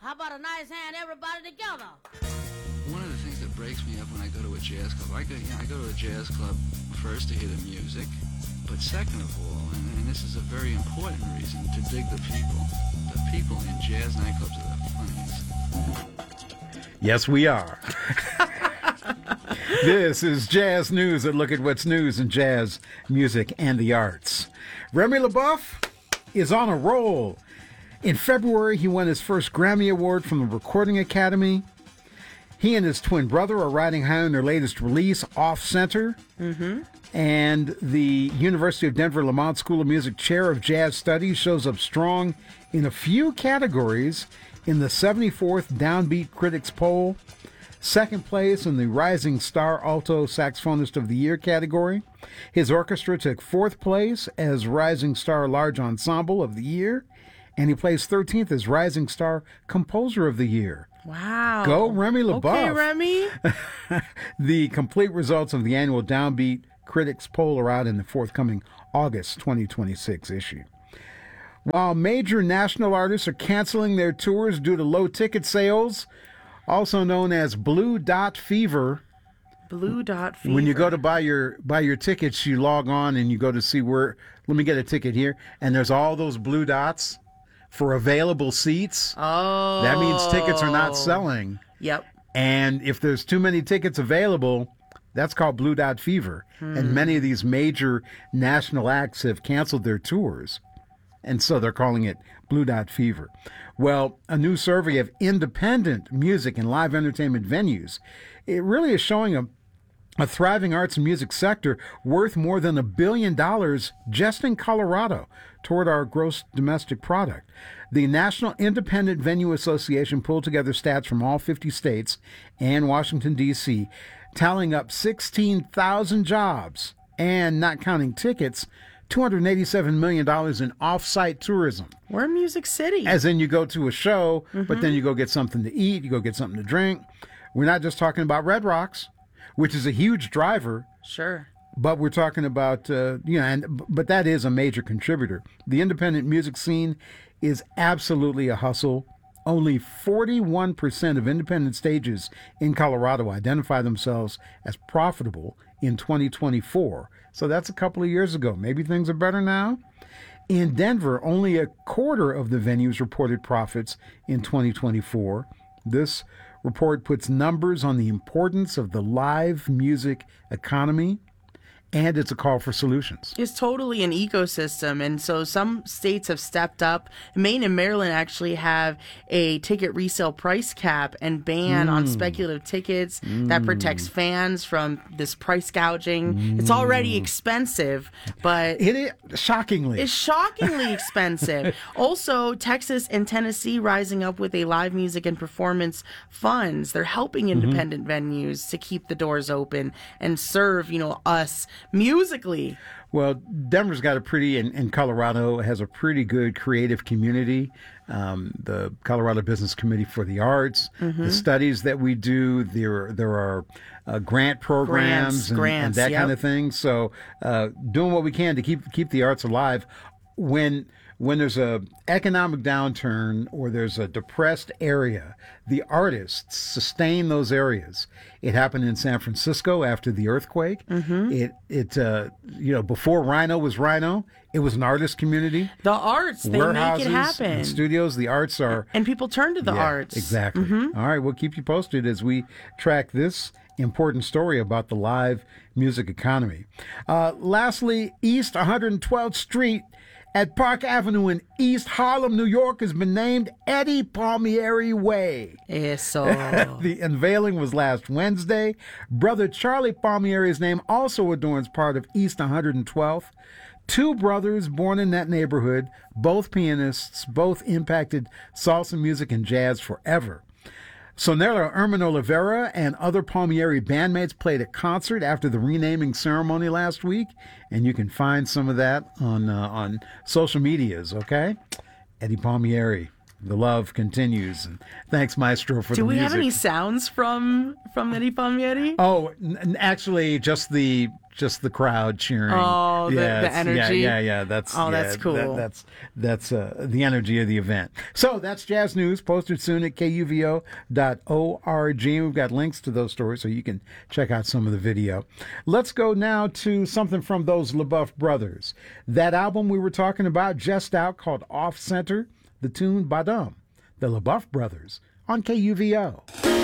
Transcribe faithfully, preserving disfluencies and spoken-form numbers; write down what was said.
How about a nice hand, everybody together? One of the things that breaks me up when I go to a jazz club, I go, you know, I go to a jazz club first to hear the music, but second of all, and, and this is a very important reason, to dig the people. The people in jazz nightclubs are the funniest. Yes, we are. This is Jazz News, a look at what's news in jazz, music, and the arts. Remy LaBeouf is on a roll. In February, he won his first Grammy Award from the Recording Academy. He and his twin brother are riding high on their latest release, Off Center. Mm-hmm. And the University of Denver Lamont School of Music Chair of Jazz Studies shows up strong in a few categories in the seventy-fourth Downbeat Critics Poll. Second place in the Rising Star Alto Saxophonist of the Year category. His orchestra took fourth place as Rising Star Large Ensemble of the Year. And he placed thirteenth as Rising Star Composer of the Year. Wow. Go Remy LaBeouf. Okay, Remy. The complete results of the annual Downbeat Critics Poll are out in the forthcoming August twenty twenty-six issue. While major national artists are canceling their tours due to low ticket sales, also known as Blue Dot Fever. Blue Dot Fever. When you go to buy your buy your tickets, you log on and you go to see where, let me get a ticket here, and there's all those blue dots for available seats. Oh. That means tickets are not selling. Yep. And if there's too many tickets available, that's called Blue Dot Fever. Hmm. And many of these major national acts have canceled their tours. And so they're calling it Blue Dot Fever. Well, a new survey of independent music and live entertainment venues, it really is showing a, a thriving arts and music sector worth more than a billion dollars just in Colorado toward our gross domestic product. The National Independent Venue Association pulled together stats from all fifty states and Washington, D C, tallying up sixteen thousand jobs and, not counting tickets, two hundred eighty-seven million dollars in off-site tourism. We're Music City. As in you go to a show, mm-hmm. but then you go get something to eat, you go get something to drink. We're not just talking about Red Rocks, which is a huge driver. Sure. But we're talking about, uh, you know, and but that is a major contributor. The independent music scene is absolutely a hustle. Only forty-one percent of independent stages in Colorado identify themselves as profitable in twenty twenty-four. So that's a couple of years ago. Maybe things are better now. In Denver, only a quarter of the venues reported profits in twenty twenty-four. This report puts numbers on the importance of the live music economy, and it's a call for solutions. It's totally an ecosystem, and so some states have stepped up. Maine and Maryland actually have a ticket resale price cap and ban mm. on speculative tickets mm. that protects fans from this price gouging. Mm. It's already expensive, but it is shockingly. It's shockingly expensive. Also, Texas and Tennessee rising up with a live music and performance funds. They're helping independent mm-hmm. venues to keep the doors open and serve, you know, us musically. Well, Denver's got a pretty, and, and Colorado has a pretty good creative community. Um, the Colorado Business Committee for the Arts, mm-hmm. the studies that we do, there there are uh, grant programs grants, and, grants, and that yep. kind of thing. So uh, doing what we can to keep keep the arts alive. When when there's a economic downturn or there's a depressed area, the artists sustain those areas. It happened in San Francisco after the earthquake. Mm-hmm. It it uh, you know, before Rhino was Rhino, it was an artist community. The arts, they make it happen. And studios, the arts are, and people turn to the yeah, arts. Exactly. Mm-hmm. All right, we'll keep you posted as we track this important story about the live music economy. Uh, lastly, East one hundred twelfth Street at Park Avenue in East Harlem, New York, has been named Eddie Palmieri Way. Eso. The unveiling was last Wednesday. Brother Charlie Palmieri's name also adorns part of East one hundred twelfth. Two brothers born in that neighborhood, both pianists, both impacted salsa music and jazz forever. Sonera Herman Oliveira and other Palmieri bandmates played a concert after the renaming ceremony last week, and you can find some of that on uh, on social medias, okay? Eddie Palmieri, the love continues, and thanks, Maestro, for Do the we music. have any sounds from from Eddie Palmieri? Oh, n- actually, just the just the crowd cheering. Oh, the- the Yes, energy? Yeah, yeah, yeah. That's Oh, yeah, that's cool. that- that's that's uh, the energy of the event. So that's Jazz News, posted soon at K U V O dot org. We've got links to those stories so you can check out some of the video. Let's go now to something from those LaBeouf brothers. That album we were talking about just out called Off Center, the tune Badum, the LaBeouf brothers on K U V O.